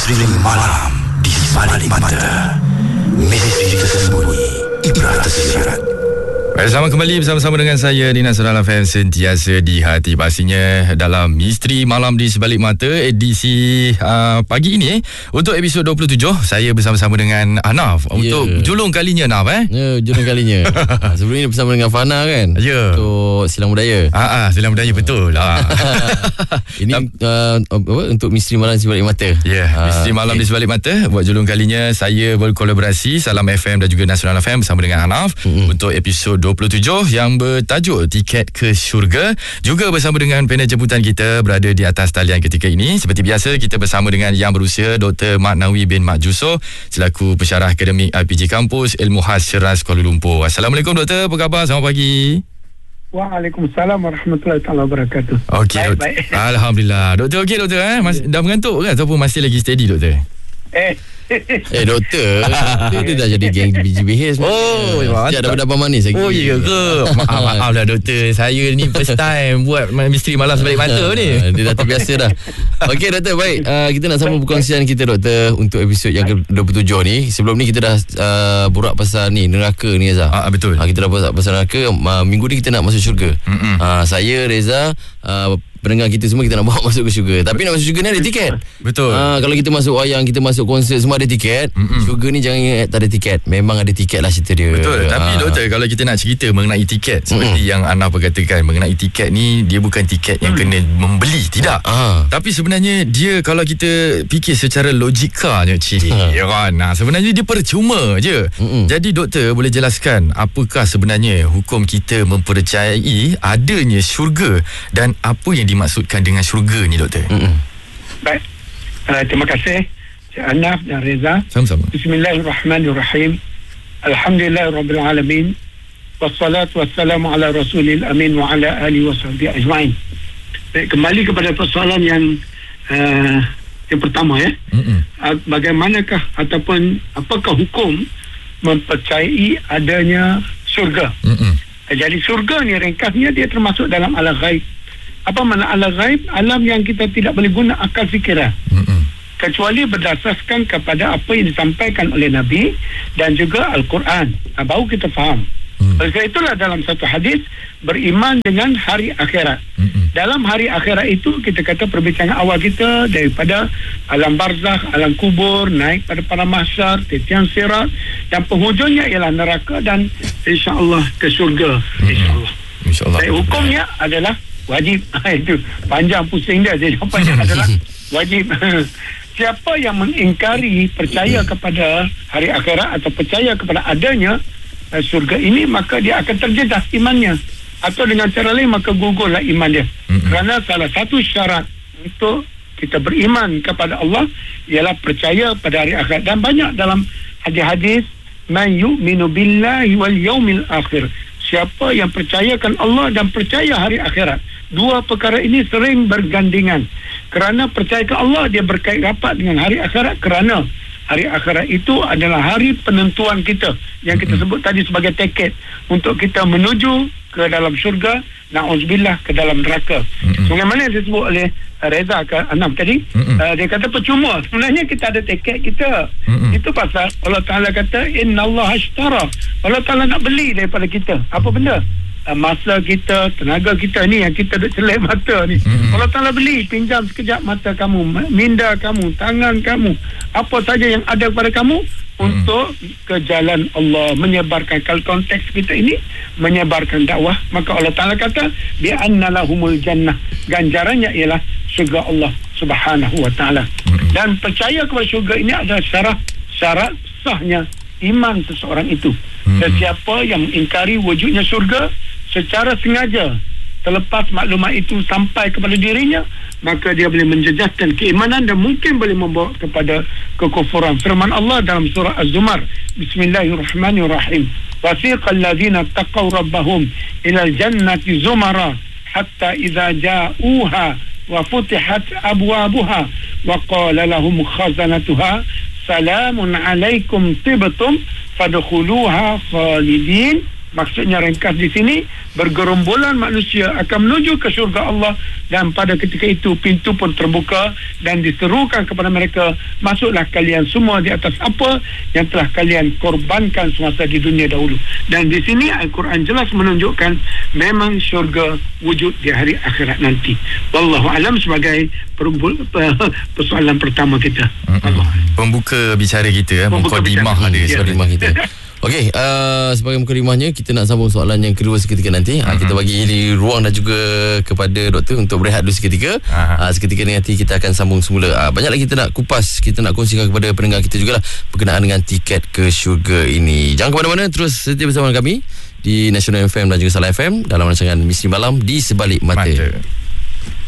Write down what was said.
Misteri malam di sebalik mata. Misteri tersembunyi ibrah tersirat. Bersama kembali bersama-sama dengan saya Dina Suralah FM, sentiasa di hati. Pastinya dalam Misteri Malam di Sebalik Mata edisi pagi ini, untuk episod 27, saya bersama-sama dengan Anaf untuk julung kalinya, Anaf julung kalinya. Sebelum ini bersama dengan Fana kan. Untuk Silang Budaya. Silang Budaya, betul lah. Ini untuk Misteri Malam di Sebalik Mata. Misteri Malam di Sebalik Mata. Buat julung kalinya saya berkolaborasi Salam FM dan juga Nasional FM bersama dengan Anaf untuk episod 27 yang bertajuk Tiket ke Syurga. Juga bersama dengan panel jemputan kita berada di atas talian ketika ini. Seperti biasa, kita bersama dengan Yang Berusia Dr. Mat Nawi bin Mat Jusoh selaku pensyarah akademik IPG Kampus Ilmu Khas Ceras Kuala Lumpur. Assalamualaikum Doktor, apa khabar? Selamat pagi. Waalaikumsalam warahmatullahi wabarakatuh. Okey, baik. Alhamdulillah. Doktor okey Doktor dah mengantuk ke ataupun masih lagi steady Doktor? Doktor dia dah jadi geng BGBH. Sejak dah berdapat manis lagi. Ya ke? Maaf lah Doktor, saya ni first time buat Misteri Malam Sebalik Mata ni. Dia dah terbiasa dah. Okey Doktor, baik. Kita nak sambung perkongsian kita Doktor untuk episod yang ke-27 ni. Sebelum ni kita dah borak pasal ni neraka ni Reza. Betul. Kita dah borak pasal neraka. Minggu ni kita nak masuk syurga. Saya, Reza, pendengar kita semua, kita nak bawa masuk ke syurga. Tapi nak masuk syurga ni ada tiket. Betul. Kalau kita masuk wayang, kita masuk konsert, semua ada tiket. Syurga ni jangan ingat tak ada tiket. Memang ada tiket lah cerita dia. Betul. Tapi Doktor, kalau kita nak cerita mengenai tiket, seperti yang Anna berkatakan, mengenai tiket ni, dia bukan tiket yang kena membeli. Tidak. Tapi sebenarnya dia, kalau kita fikir secara logikanya, ya kan, sebenarnya dia percuma je. Jadi Doktor boleh jelaskan apakah sebenarnya hukum kita mempercayai adanya syurga dan apa yang dimaksudkan dengan syurga ni Doktor? Baik. Terima kasih Cik Anaf dan Reza. Sama-sama. Bismillahirrahmanirrahim. Alhamdulillahirabbil alamin. Wassalatu wassalamu ala rasulil amin wa ala alihi wasahbihi ajma'in. Baik, kembali kepada persoalan yang pertama bagaimanakah ataupun apakah hukum mempercayai adanya syurga? Jadi syurga ni ringkasnya dia termasuk dalam alam ghaib. Apa makna alam ghaib? Alam yang kita tidak boleh guna akal fikiran. Kecuali berdasarkan kepada apa yang disampaikan oleh Nabi dan juga Al-Quran. Baru kita faham. Oleh sebab itulah dalam satu hadis, beriman dengan hari akhirat. Dalam hari akhirat itu, kita kata perbincangan awal kita daripada alam barzakh, alam kubur, naik pada padang mahsyar, titian sirat, dan penghujungnya ialah neraka dan insya-Allah ke syurga. Insya-Allah. Hukumnya adalah wajib. Itu panjang pusing dia. Jadi jawapannya adalah wajib. Siapa yang mengingkari percaya kepada hari akhirat atau percaya kepada adanya syurga ini, maka dia akan terjejas imannya, atau dengan cara lain maka gugurlah iman dia. Kerana salah satu syarat untuk kita beriman kepada Allah ialah percaya pada hari akhirat. Dan banyak dalam hadis-hadis, man yu'minu billahi wal yaumil akhir, siapa yang percayakan Allah dan percaya hari akhirat. Dua perkara ini sering bergandengan. Kerana percayakan Allah, dia berkait rapat dengan hari akhirat, kerana hari akhirat itu adalah hari penentuan kita, yang kita sebut tadi sebagai tiket untuk kita menuju ke dalam syurga, na'udzubillah, ke dalam neraka. Bagaimana yang disebut oleh Reza ke Anam tadi, dia kata percuma. Sebenarnya kita ada tiket kita. Itu pasal Allah Ta'ala kata innallaha ashtara, Allah Ta'ala nak beli daripada kita apa benda? Masa kita, tenaga kita ni yang kita duk celek mata ni. Allah Ta'ala beli, pinjam sekejap mata kamu, minda kamu, tangan kamu, apa saja yang ada pada kamu untuk ke jalan Allah, menyebarkan. Kalau konteks kita ini menyebarkan dakwah, maka Allah Ta'ala kata bi'anna lahumul jannah, ganjarannya ialah syurga Allah Subhanahu wa Ta'ala. Dan percaya kepada syurga ini adalah syarat sahnya iman seseorang itu. Sesiapa yang mengingkari wujudnya syurga secara sengaja, terlepas maklumat itu sampai kepada dirinya, maka dia boleh menjejaskan keimanan dan mungkin boleh membawa kepada kekufuran. Firman Allah dalam surah Az-Zumar, Bismillahirrahmanirrahim, wasiqal ladzina taqaw rabbahum ilal jannati zumara hatta idza ja'uha wa futihat abwabuha wa qala lahum khazanatuha salamun alaikum tibtum fadkhuluha khalidin Maksudnya ringkas di sini, bergerombolan manusia akan menuju ke syurga Allah, dan pada ketika itu pintu pun terbuka dan diserukan kepada mereka, masuklah kalian semua di atas apa yang telah kalian korbankan semasa di dunia dahulu. Dan di sini Al-Quran jelas menunjukkan memang syurga wujud di hari akhirat nanti. Wallahu alam sebagai persoalan pertama kita. Pembuka bicara kita, mukadimah dia. Mukadimah kita. Okey, sebagai mukadimahnya kita nak sambung soalan yang kedua seketika nanti. Kita bagi ruang dan juga kepada doktor untuk berehat dulu seketika. Seketika ni nanti kita akan sambung semula. Banyak lagi kita nak kupas, kita nak kongsikan kepada pendengar kita jugalah berkenaan dengan tiket ke syurga ini. Jangan ke mana-mana, terus setia bersama kami di National FM dan juga Salah FM dalam rancangan Misteri Malam di Sebalik Mata.